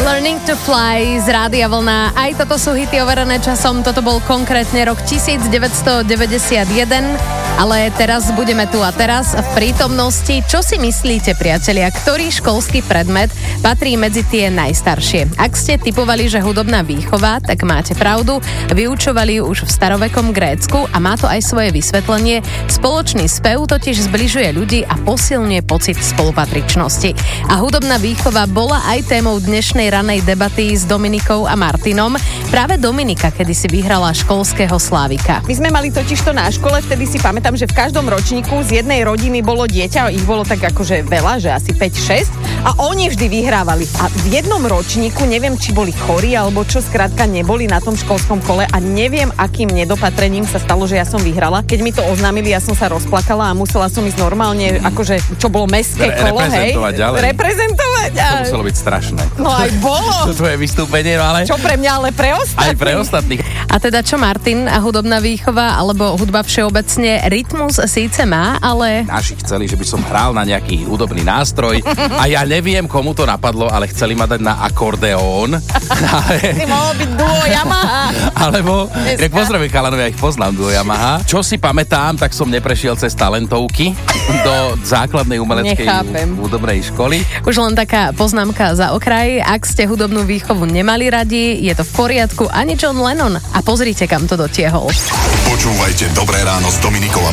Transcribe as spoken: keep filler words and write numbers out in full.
Learning to Fly z Rádia Vlna. Aj toto sú hity overené časom. Toto bol konkrétne rok devätnásťstodeväťdesiatjeden. Ale teraz budeme tu a teraz v prítomnosti. Čo si myslíte, priatelia, ktorý školský predmet patrí medzi tie najstaršie? Ak ste tipovali, že hudobná výchova, tak máte pravdu. Vyučovali ju už v starovekom Grécku a má to aj svoje vysvetlenie. Spoločný spev totiž zbližuje ľudí a posilňuje pocit spolupatričnosti. A hudobná výchova bola aj témou dnešnej ranej debaty s Dominikou a Martinom. Práve Dominika kedysi vyhrala školského Slávika. My sme mali totiž to na škole, vtedy si pamätám, že v každom ročníku z jednej rodiny bolo dieťa, ich bolo tak akože veľa, že asi päť šesť a oni vždy vyhrávali. A v jednom ročníku, neviem, či boli chorí alebo čo, skrátka neboli na tom školskom kole a neviem, akým nedopatrením sa stalo, že ja som vyhrala. Keď mi to oznámili, ja som sa rozplakala a musela som ísť normálne, akože čo bolo mestské Re- kolo, hej. Reprezentovať ďalej. Reprezentovať. A... To muselo byť strašné. No aj bolo. To tvoje vystúpenie, no ale... Čo pre mňa, ale pre ostatných. Aj pre ostatných. A teda čo Martin a hudobná výchova alebo hudba všeobecne? Rytmus síce má, ale... Naši chceli, že by som hral na nejaký hudobný nástroj a ja neviem, komu to napadlo, ale chceli ma dať na akordeón. Ty mohol byť duo Yamaha. Alebo, jak pozdravím Kalanovi, ja ich poznám, duo Yamaha. Čo si pamätám, tak som neprešiel cez talentovky do základnej umeleckej Nechápem. hudobnej školy. Už len taká poznámka za okraj. Ak ste hudobnú výchovu nemali radi, je to v poriadku, ani John Lennon. A pozrite, kam to dotiehol. Počúvajte Dobré ráno s Dominikou a